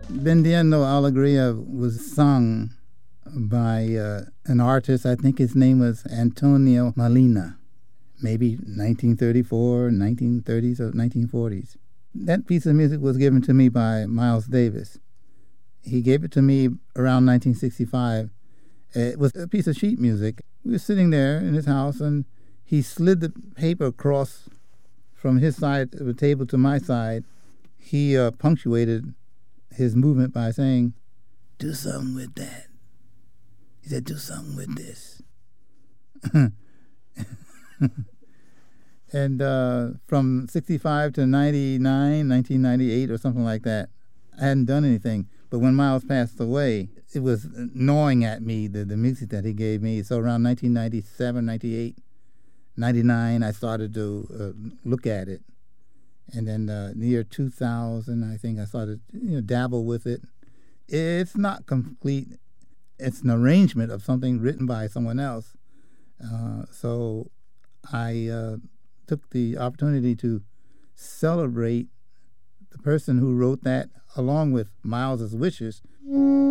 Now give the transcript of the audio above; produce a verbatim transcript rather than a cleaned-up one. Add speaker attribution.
Speaker 1: Vendiendo Alegria was sung by uh, an artist, I think his name was Antonio Molina, maybe nineteen thirty-four, nineteen thirties, or nineteen forties. That piece of music was given to me by Miles Davis. He gave it to me around nineteen sixty-five. It was a piece of sheet music. We were sitting there in his house, and he slid the paper across from his side of the table to my side. He uh, punctuated his movement by saying, "Do something with that." He said, "Do something with this." And uh, from sixty-five to ninety-nine, nineteen ninety-eight or something like that, I hadn't done anything. But when Miles passed away, it was gnawing at me, the, the music that he gave me. So around nineteen ninety-seven, ninety-eight, ninety-nine, I started to uh, look at it. And then uh, in the year two thousand, I think I started you know, dabble with it. It's not complete. It's an arrangement of something written by someone else. Uh, so I uh, took the opportunity to celebrate the person who wrote that along with Miles's wishes.